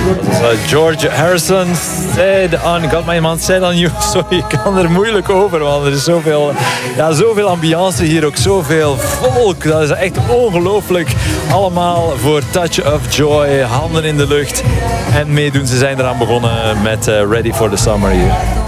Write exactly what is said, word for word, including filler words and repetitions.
Uh, George Harrison, Sad on, got my man Sad on You. Sorry, ik kan er moeilijk over, want er is zoveel, ja, zoveel ambiance hier, ook zoveel volk. Dat is echt ongelooflijk. Allemaal voor Touch of Joy, handen in de lucht en meedoen. Ze zijn eraan begonnen met uh, Ready for the Summer hier.